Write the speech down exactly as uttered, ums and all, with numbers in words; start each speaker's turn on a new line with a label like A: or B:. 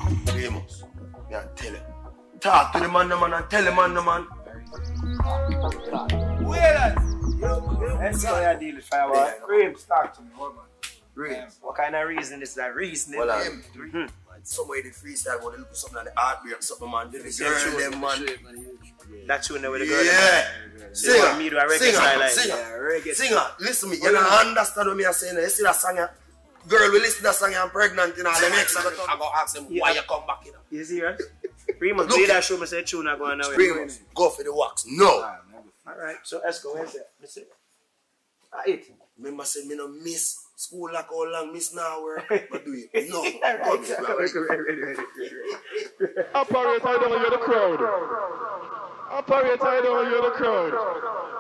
A: Famous. Yeah, tell him. Talk to the man, the man, and tell the man, the man.
B: Wait, let's go and deal with Firewall. Creams, talk to me, hold on.
A: Creams.
B: What kind of reason is that? Reasoning?
A: Well,
B: um,
A: mm-hmm. Somebody the freestyle want to look for something on the heartbreak, something man. The girl, them man.
B: That tune there with the girl.
A: Yeah. Singer,
B: me do a reggae
A: singer,
B: style like
A: singer,
B: yeah, reggae
A: singer. Listen to me, you don't understand what me are saying. You see that song, girl, we listen to that song, I'm pregnant, you know, the next I go ask them why you come back, you know.
B: You see, right? Primo, play that show, me say tune not going nowhere.
A: Primo, go for the wax. No.
B: Alright, so let's go. Where's that? Let's see. Ah, it.
A: Remember, say, me no miss school like how long, miss now work, but do it. No.
C: Operator, I don't hear the crowd. Operator, I don't hear the crowd.